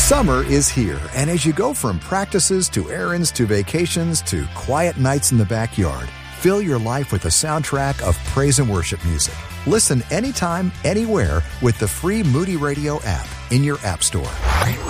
Summer is here, and as you go from practices to errands to vacations to quiet nights in the backyard, fill your life with the soundtrack of praise and worship music. Listen anytime, anywhere with the free Moody Radio app in your app store.